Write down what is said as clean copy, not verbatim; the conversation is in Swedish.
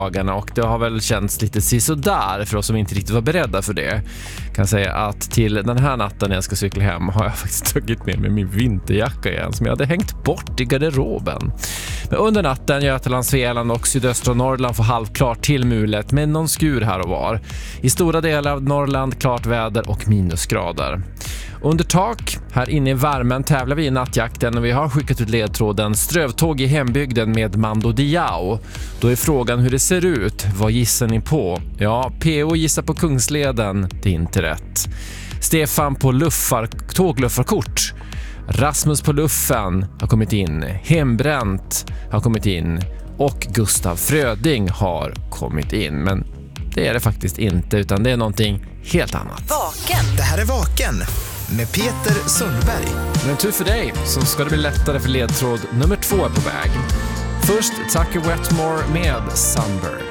och det har väl känts lite sisådär för oss som inte riktigt var beredda för det. Jag kan säga att till den här natten när jag ska cykla hem har jag faktiskt tagit med mig min vinterjacka igen som jag hade hängt bort i garderoben. Men under natten Götaland, Svealand och sydöstra Norrland får halvklart till mulet med någon skur här och var. I stora delar av Norrland klart väder och minusgrader. Under tak, här inne i värmen tävlar vi i nattjakten och vi har skickat ut ledtråden Strövtåg i hembygden med Mando Diao. Då är frågan hur det ser ut. Vad gissar ni på? Ja, PO gissar på Kungsleden. Det är inte rätt. Stefan på tågluffarkort. Rasmus på luffen har kommit in. Hembränt har kommit in. Och Gustav Fröding har kommit in. Men det är det faktiskt inte, utan det är någonting helt annat. Vaken. Det här är Vaken med Peter Sundberg. Men tur för dig så ska det bli lättare för ledtråd nummer 2 är på väg. Först Tucker Wetmore med Sunburn.